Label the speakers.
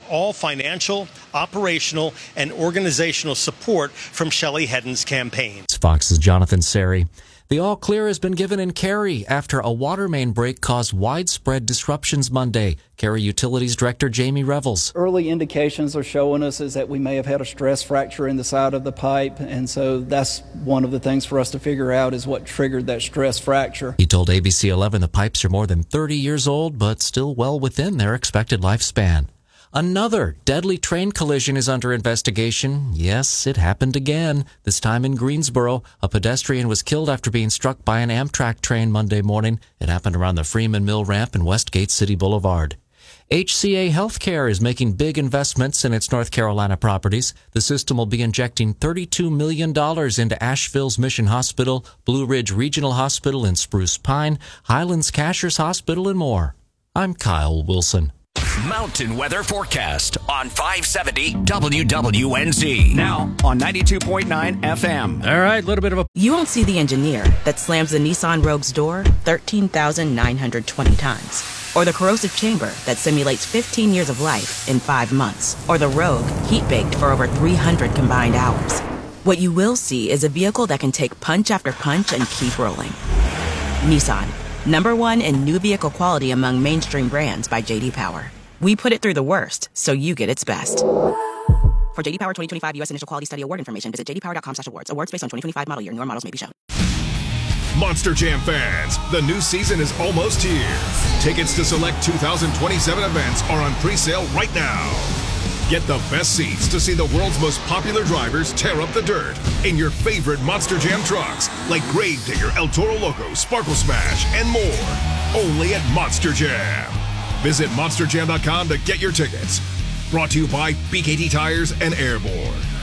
Speaker 1: all financial, operational, and organizational support from Shelley Hedden's campaign.
Speaker 2: Fox's Jonathan Seri. The all clear has been given in Cary after a water main break caused widespread disruptions Monday. Cary Utilities Director Jamie Revels.
Speaker 3: Early indications are showing us is that we may have had a stress fracture in the side of the pipe, and so that's one of the things for us to figure out is what triggered that stress fracture.
Speaker 2: He told ABC 11 the pipes are more than 30 years old, but still well within their expected lifespan. Another deadly train collision is under investigation. Yes, it happened again. This time in Greensboro. A pedestrian was killed after being struck by an Amtrak train Monday morning. It happened around the Freeman Mill ramp in Westgate City Boulevard. HCA Healthcare is making big investments in its North Carolina properties. The system will be injecting $32 million into Asheville's Mission Hospital, Blue Ridge Regional Hospital in Spruce Pine, Highlands Cashers Hospital, and more. I'm Kyle Wilson.
Speaker 4: Mountain weather forecast on 570 WWNZ. Now on 92.9 FM.
Speaker 2: All right, a little bit of a...
Speaker 5: You won't see the engineer that slams the Nissan Rogue's door 13,920 times. Or the corrosive chamber that simulates 15 years of life in 5 months. Or the Rogue heat-baked for over 300 combined hours. What you will see is a vehicle that can take punch after punch and keep rolling. Nissan. #1 in new vehicle quality among mainstream brands by J.D. Power. We put it through the worst, so you get its best. For J.D. Power 2025 U.S. Initial Quality Study Award information, visit jdpower.com/awards. Awards based on 2025 model year. Newer models may be shown.
Speaker 6: Monster Jam fans, the new season is almost here. Tickets to select 2027 events are on pre-sale right now. Get the best seats to see the world's most popular drivers tear up the dirt in your favorite Monster Jam trucks, like Gravedigger, El Toro Loco, Sparkle Smash, and more. Only at Monster Jam. Visit monsterjam.com to get your tickets. Brought to you by BKT Tires and Airborne.